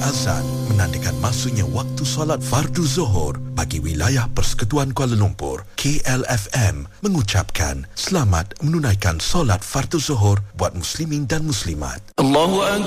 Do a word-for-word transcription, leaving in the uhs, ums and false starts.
azan menandakan masuknya waktu solat fardu Zuhur bagi wilayah Persekutuan Kuala Lumpur. K L F M mengucapkan selamat menunaikan solat fardu Zuhur buat muslimin dan muslimat. Allahu Akbar.